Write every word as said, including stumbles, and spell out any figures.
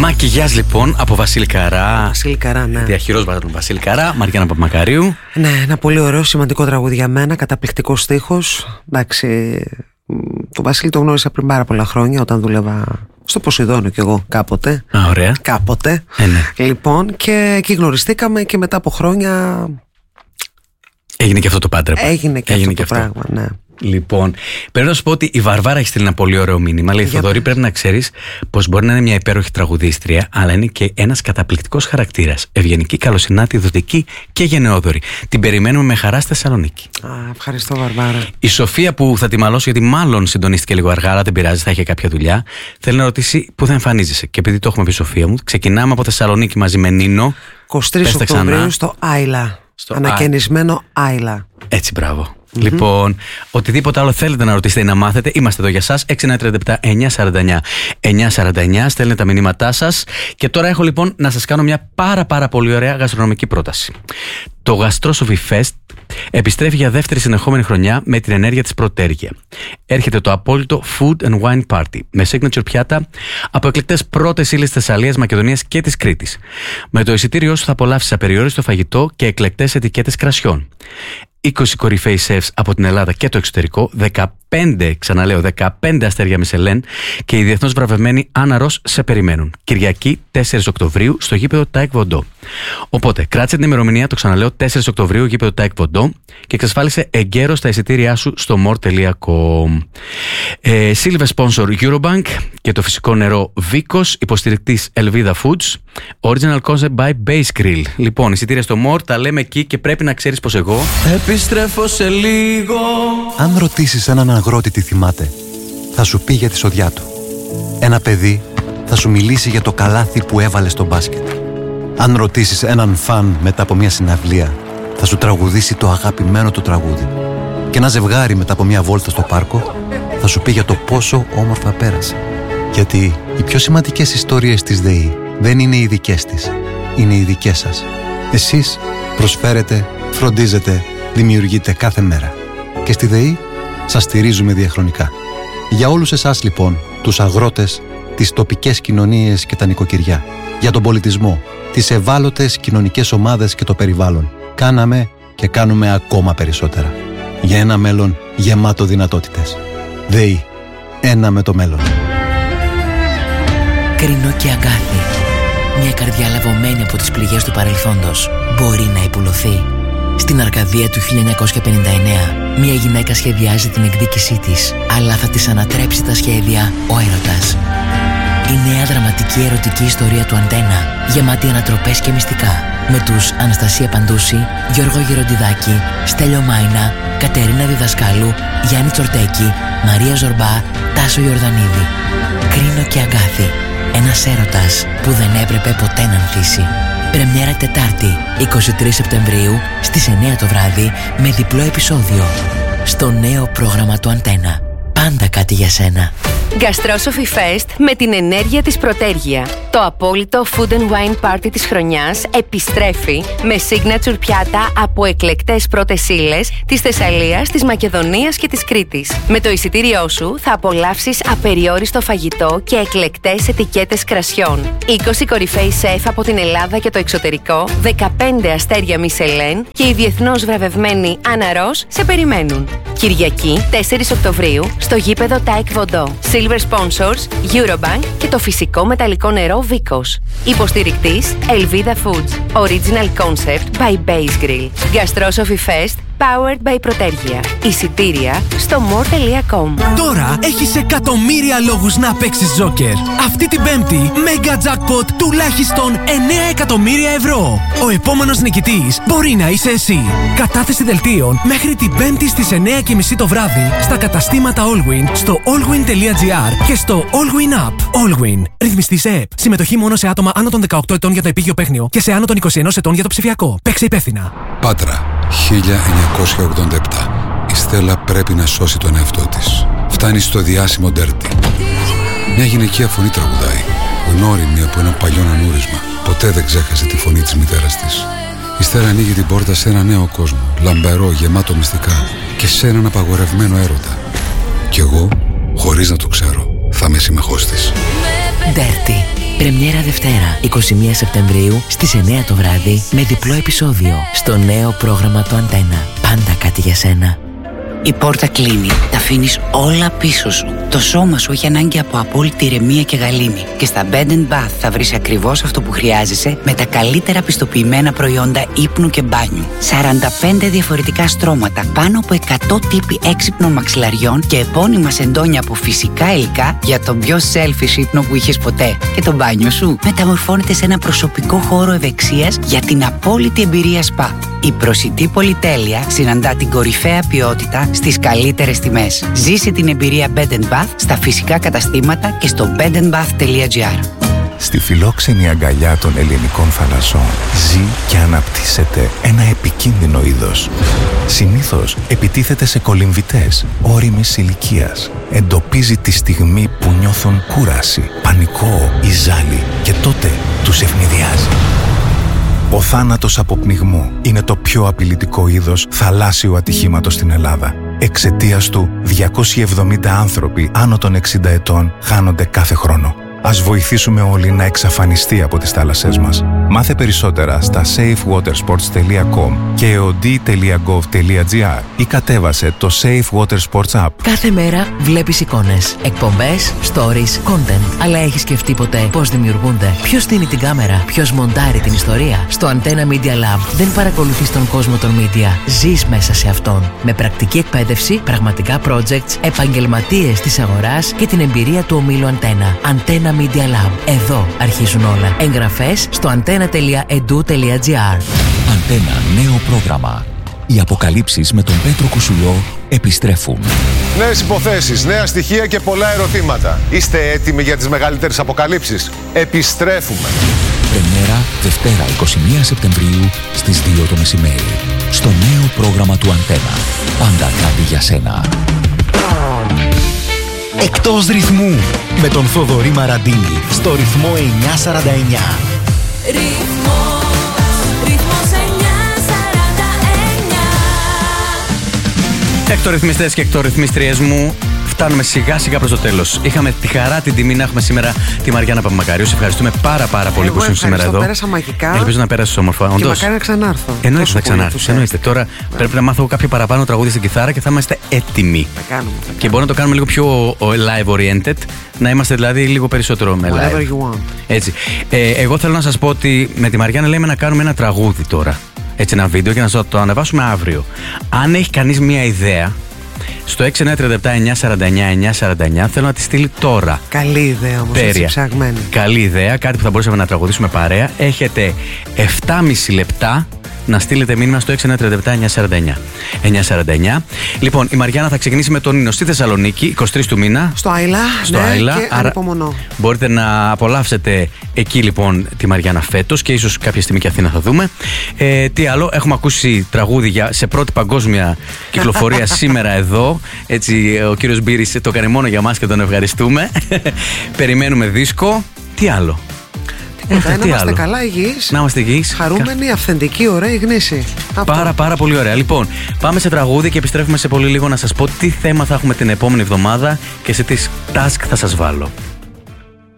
Μακιγιάζ λοιπόν από Βασίλη Καρά. Βασίλη Καρά, ναι. Διαχειρός Βασίλη Καρά, Μαριάννα Παπαμακαρίου. Ναι, ένα πολύ ωραίο, σημαντικό τραγούδι για μένα. Καταπληκτικός στίχος. Εντάξει, τον Βασίλη τον γνώρισα πριν πάρα πολλά χρόνια, όταν δούλευα στο Ποσειδώνιο κι εγώ κάποτε. Α, ωραία. Κάποτε. Ε, ναι. Λοιπόν, και εκεί γνωριστήκαμε και μετά από χρόνια. Έγινε και αυτό το πάντρεμα. Έγινε και Έγινε αυτό και το αυτό. πράγμα, ναι. Λοιπόν, πρέπει να σου πω ότι η Βαρβάρα έχει στείλει ένα πολύ ωραίο μήνυμα. Λέει: Θοδωρή, πρέπει να ξέρεις πως μπορεί να είναι μια υπέροχη τραγουδίστρια, αλλά είναι και ένας καταπληκτικός χαρακτήρας. Ευγενική, καλοσυνάτη, δοτική και γενναιόδορη. Την περιμένουμε με χαρά στη Θεσσαλονίκη. Α, ευχαριστώ, Βαρβάρα. Η Σοφία, που θα τη μαλώσω γιατί μάλλον συντονίστηκε λίγο αργά, αλλά δεν πειράζει, θα είχε κάποια δουλειά, θέλει να ρωτήσει πού θα εμφανίζεσαι. Και επειδή το έχουμε πει, Σοφία μου, ξεκινάμε από Θεσσαλονίκη μαζί με Νίνο. είκοσι τρεις Οκτωβρίου στο Άιλα. Στο Ανακαινισμένο Άιλα. Έτσι, μπράβο. Mm-hmm. Λοιπόν, οτιδήποτε άλλο θέλετε να ρωτήσετε ή να μάθετε, είμαστε εδώ για σας. έξι εννιά τρία επτά εννιά τέσσερα εννιά εννιά τέσσερα εννιά. Στέλνετε τα μηνύματά σας. Και τώρα έχω λοιπόν να σας κάνω μια πάρα πάρα πολύ ωραία γαστρονομική πρόταση. Το Gastrosophy Fest επιστρέφει για δεύτερη συνεχόμενη χρονιά με την ενέργεια της Πρωτέργεια. Έρχεται το απόλυτο Food and Wine Party με signature πιάτα από εκλεκτές πρώτες ύλες της Θεσσαλίας, Μακεδονίας και της Κρήτης. Με το εισιτήριό σου θα απολαύσεις απεριόριστο φαγητό και εκλεκτές ετικέτες κρασιών. είκοσι κορυφαίοι σεφς από την Ελλάδα και το εξωτερικό, δεκαπέντε, ξαναλέω, δεκαπέντε αστέρια Μισελέν και η διεθνώς βραβευμένη Άννα Ρος σε περιμένουν. Κυριακή τέσσερις Οκτωβρίου στο γήπεδο Τάικ Βοντό. Οπότε, κράτησε την ημερομηνία, το ξαναλέω, τέσσερις Οκτωβρίου γήπεδο Τάικ Βοντό και εξασφάλισε εγκαίρως τα εισιτήριά σου στο more τελεία com. Ε, Silver sponsor Eurobank και το φυσικό νερό Vicos, υποστηρικτής Elvida Foods, original concept by Base Grill. Λοιπόν, εισιτήρια στο more, τα λέμε εκεί και πρέπει να ξέρεις πως εγώ επιστρέφω σε λίγο. Αν ρωτήσεις έναν αγρότη τι θυμάται, θα σου πει για τη σοδιά του. Ένα παιδί θα σου μιλήσει για το καλάθι που έβαλε στο μπάσκετ. Αν ρωτήσεις έναν φαν μετά από μια συναυλία, θα σου τραγουδήσει το αγαπημένο του τραγούδι. Και ένα ζευγάρι μετά από μια βόλτα στο πάρκο θα σου πει για το πόσο όμορφα πέρασε. Γιατί οι πιο σημαντικές ιστορίες της ΔΕΗ δεν είναι οι δικές της, είναι οι δικές σας. Εσείς προσφέρετε, φροντίζετε, δημιουργείτε κάθε μέρα. Και στη ΔΕΗ σας στηρίζουμε διαχρονικά. Για όλους εσάς λοιπόν, τους αγρότες, τις τοπικές κοινωνίες και τα νοικοκυριά, για τον πολιτισμό, τις ευάλωτες κοινωνικές ομάδες και το περιβάλλον, κάναμε και κάνουμε ακόμα περισσότερα. Για ένα μέλλον γεμάτο δυνατότητες. ΔΕΗ. Ένα με το μέλλον. Κρίνο και αγκάθι. Μια καρδιά λαβωμένη από τις πληγές του παρελθόντος μπορεί να υπουλωθεί. Στην Αρκαδία του χίλια εννιακόσια πενήντα εννέα, μια γυναίκα σχεδιάζει την εκδίκησή της, αλλά θα της ανατρέψει τα σχέδια ο έρωτας. Η νέα δραματική ερωτική ιστορία του Αντένα, γεμάτη ανατροπές και μυστικά, με τους Αναστασία Παντούση, Γιώργο Γεροντιδάκη, Στέλιο Μάινα, Κατερίνα Διδασκάλου, Γιάννη Τσορτέκη, Μαρία Ζορμπά, Τάσο Ιορδανίδη. Κρίνο και αγκάθι. Ένας έρωτας που δεν έπρεπε ποτέ να ανθίσει. Πρεμιέρα Τετάρτη, εικοστή τρίτη Σεπτεμβρίου, στις εννιά το βράδυ, με διπλό επεισόδιο. Στο νέο πρόγραμμα του Αντένα. Πάντα κάτι για σένα. Gastrosophy Fest με την ενέργεια της Πρωτέργεια. Το απόλυτο Food and Wine Party της χρονιάς επιστρέφει με signature πιάτα από εκλεκτές πρώτες ύλες της Θεσσαλίας, της Μακεδονίας και της Κρήτης. Με το εισιτήριό σου θα απολαύσεις απεριόριστο φαγητό και εκλεκτές ετικέτες κρασιών. είκοσι κορυφαίοι σεφ από την Ελλάδα και το εξωτερικό, δεκαπέντε αστέρια Μισελέν και η διεθνώς βραβευμένη Άννα Ρος σε περιμένουν. Κυριακή τέσσερις Οκτωβρίου στο γήπεδο Τάικ Βοντό. Silver sponsors Eurobank και το φυσικό μεταλλικό νερό Vicos. Υποστηρικτής Elvida Foods. Original concept by Base Grill. Gastrosophy Fest powered by Πρωτέργεια. Εισιτήρια στο more τελεία com. Τώρα έχεις εκατομμύρια λόγους να παίξεις Joker. Αυτή την Πέμπτη, Mega Jackpot τουλάχιστον εννέα εκατομμύρια ευρώ. Ο επόμενος νικητής μπορεί να είσαι εσύ. Κατάθεση δελτίων μέχρι την Πέμπτη στις εννέα και μισή το βράδυ στα καταστήματα Allwyn, στο allwyn τελεία gr και στο Allwyn App. Allwyn. Ρυθμιστή σε ΕΠ. Συμμετοχή μόνο σε άτομα άνω των δεκαοκτώ ετών για το επίγειο παίχνιο και σε άνω των είκοσι ενός ετών για το ψηφιακό. Παίξε υπεύθυνα. Πάτρα, χίλια εννιακόσια ογδόντα επτά. Η Στέλλα πρέπει να σώσει τον εαυτό της. Φτάνει στο διάσημο Dirty. Μια γυναικεία φωνή τραγουδάει, γνώριμη από ένα παλιό ανούρισμα. Ποτέ δεν ξέχασε τη φωνή της μητέρας της. Η Στέλλα ανοίγει την πόρτα σε ένα νέο κόσμο, λαμπερό, γεμάτο μυστικά και σε έναν απαγορευμένο έρωτα. Κι εγώ, χωρίς να το ξέρω, θα είμαι σύμμαχός της. Dirty. Πρεμιέρα Δευτέρα, εικοστή πρώτη Σεπτεμβρίου στις εννιά το βράδυ με διπλό επεισόδιο στο νέο πρόγραμμα του Αντένα. Πάντα κάτι για σένα. Η πόρτα κλείνει. Τα αφήνεις όλα πίσω σου. Το σώμα σου έχει ανάγκη από απόλυτη ηρεμία και γαλήνη. Και στα Bed and Bath θα βρεις ακριβώς αυτό που χρειάζεσαι με τα καλύτερα πιστοποιημένα προϊόντα ύπνου και μπάνιου. σαράντα πέντε διαφορετικά στρώματα, πάνω από εκατό τύποι έξυπνων μαξιλαριών και επώνυμα σεντόνια από φυσικά υλικά για τον πιο selfish ύπνο που είχες ποτέ. Και το μπάνιο σου μεταμορφώνεται σε ένα προσωπικό χώρο ευεξίας για την απόλυτη εμπειρία σπα. Η προσιτή πολυτέλεια συναντά την κορυφαία ποιότητα στις καλύτερες τιμές. Ζήσε την εμπειρία Bed and Bath στα φυσικά καταστήματα και στο bed and bath τελεία gr. Στη φιλόξενη αγκαλιά των ελληνικών θαλασσών ζει και αναπτύσσεται ένα επικίνδυνο είδος. Συνήθως επιτίθεται σε κολυμβητές όριμης ηλικίας. Εντοπίζει τη στιγμή που νιώθουν κούραση, πανικό ή ζάλι και τότε τους ευνηδιάζει. Ο θάνατος από πνιγμό είναι το πιο απειλητικό είδος θαλάσσιου ατυχήματος στην Ελλάδα. Εξαιτίας του, διακόσιοι εβδομήντα άνθρωποι άνω των εξήντα ετών χάνονται κάθε χρόνο. Ας βοηθήσουμε όλοι να εξαφανιστεί από τις θάλασσές μας. Μάθε περισσότερα στα safe water sports τελεία com και eod τελεία gov τελεία gr ή κατέβασε το Safe Water Sports App. Κάθε μέρα βλέπεις εικόνες, εκπομπές, stories, content. Αλλά έχεις σκεφτεί ποτέ πώς δημιουργούνται? Ποιος στείνει την κάμερα? Ποιος μοντάρει την ιστορία? Στο Antenna Media Lab δεν παρακολουθείς τον κόσμο των media. Ζεις μέσα σε αυτόν. Με πρακτική εκπαίδευση, πραγματικά projects, επαγγελματίες της αγοράς και την εμπειρία του ομίλου Antenna. Antenna Media Lab. Εδώ αρχίζουν όλα. Εγγραφές στο antenna τελεία edu τελεία gr. Αντένα, νέο πρόγραμμα. Οι αποκαλύψεις με τον Πέτρο Κουσουλό επιστρέφουν. Νέες υποθέσεις, νέα στοιχεία και πολλά ερωτήματα. Είστε έτοιμοι για τις μεγαλύτερες αποκαλύψεις? Επιστρέφουμε. Πρεμιέρα Δευτέρα εικοστή πρώτη Σεπτεμβρίου στις δύο το μεσημέρι. Στο νέο πρόγραμμα του Αντένα. Πάντα κάτι για σένα. Εκτός ρυθμού με τον Θοδωρή Μαραντίνη στο ρυθμό εννιακόσια σαράντα εννιά. Ρυθμός, ρυθμός εννιακόσια σαράντα εννιά. Εκτορυθμιστές και εκτορυθμίστριές μου, φτάνουμε σιγά σιγά προς το τέλος. Είχαμε τη χαρά, την τιμή να έχουμε σήμερα τη Μαριάννα Παπαμακαρίου. Σε ευχαριστούμε πάρα πάρα πολύ Εγώ που ήσουν σήμερα εδώ. Πέρασα μαγικά. Ελπίζω να πέρασες όμορφα. Και μακάρι να ξανάρθω. Εννοείται θα ξανάρθεις. Εννοείται. Τώρα yeah. πρέπει να μάθω κάποιο παραπάνω τραγούδι στην κιθάρα και θα είμαστε έτοιμοι. Θα κάνουμε, θα κάνουμε. Και μπορούμε να το κάνουμε λίγο πιο live oriented. Να είμαστε δηλαδή λίγο περισσότερο με live. Whatever you want. Έτσι. Ε, εγώ θέλω να σας πω ότι με τη Μαριάννα λέμε να κάνουμε ένα τραγούδι τώρα. Έτσι, ένα βίντεο και να το ανεβάσουμε αύριο. Αν έχει κανείς μία ιδέα, στο έξι εννιά τρία επτά εννιακόσια σαράντα εννιά εννιακόσια σαράντα εννιά θέλω να τη στείλει τώρα. Καλή ιδέα όμως, έτσι ψαγμένη. Καλή ιδέα, κάτι που θα μπορούσαμε να τραγουδήσουμε παρέα. Έχετε επτά και μισό λεπτά να στείλετε μήνυμα στο έξι εννιά τρία επτά εννιακόσια σαράντα εννιά εννιακόσια σαράντα εννιά. Λοιπόν, η Μαριάννα θα ξεκινήσει με τον Νίνο στη Θεσσαλονίκη, εικοστή τρίτη του μήνα. Στο Άιλα, στο ναι, Άιλα, και ανυπομονώ. Μπορείτε να απολαύσετε εκεί λοιπόν τη Μαριάννα φέτος και ίσως κάποια στιγμή και Αθήνα θα δούμε. Ε, τι άλλο, έχουμε ακούσει τραγούδια σε πρώτη παγκόσμια κυκλοφορία σήμερα εδώ. Έτσι, ο κύριος Μπύρης το έκανε μόνο για μας και τον ευχαριστούμε. Περιμένουμε δίσκο. Τι άλλο? Ε, να είμαστε άλλο. Καλά υγιείς, να είμαστε υγιείς, χαρούμενοι, αυθεντικοί, ωραίοι, γνήσιοι. Πάρα πάρα πολύ ωραία. Λοιπόν, πάμε σε τραγούδι και επιστρέφουμε σε πολύ λίγο να σας πω τι θέμα θα έχουμε την επόμενη εβδομάδα και σε τι task θα σας βάλω.